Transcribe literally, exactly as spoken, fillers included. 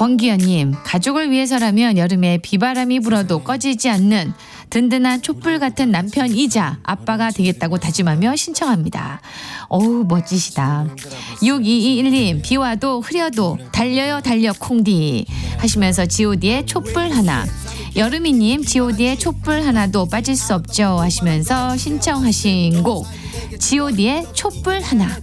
권기현님, 가족을 위해서라면 여름에 비바람이 불어도 꺼지지 않는 든든한 촛불 같은 남편이자 아빠가 되겠다고 다짐하며 신청합니다. 어우, 멋지시다. 육이이일님, 비 와도 흐려도 달려요 달려 콩디 하시면서 지오디의 촛불 하나. 여름이님, 지오디의 촛불 하나도 빠질 수 없죠 하시면서 신청하신 곡 지오디의 촛불 하나.